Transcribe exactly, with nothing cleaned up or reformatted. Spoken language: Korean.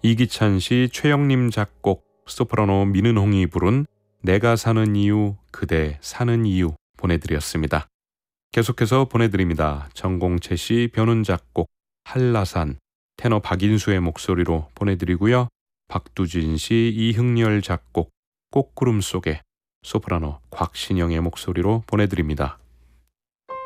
이기찬 씨, 최영림 작곡, 소프라노 민은홍이 부른 내가 사는 이유, 그대 사는 이유 보내드렸습니다. 계속해서 보내드립니다. 정공채 씨, 변훈 작곡, 한라산, 테너 박인수의 목소리로 보내드리고요. 박두진 씨, 이흥열 작곡, 꽃구름 속에, 소프라노 곽신영의 목소리로 보내드립니다.